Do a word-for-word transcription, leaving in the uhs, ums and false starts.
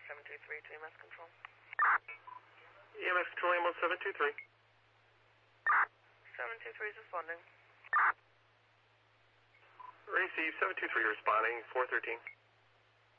seven two three to E M S Control. E M S Control, Amo seven two three. seven two three is responding. Receive seven two three responding, four thirteen.